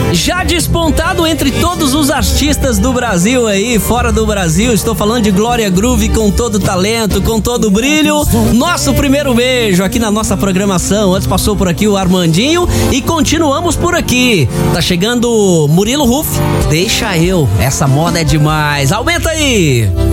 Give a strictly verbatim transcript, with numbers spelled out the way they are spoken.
Já despontado entre todos os artistas do Brasil aí, fora do Brasil, estou falando de Glória Groove com todo o talento, com todo o brilho. Nosso primeiro beijo aqui na nossa programação. Antes passou por aqui o Armandinho e continuamos por aqui. Tá chegando Murilo Huff, Deixa Eu. Essa moda é demais. Aumenta aí!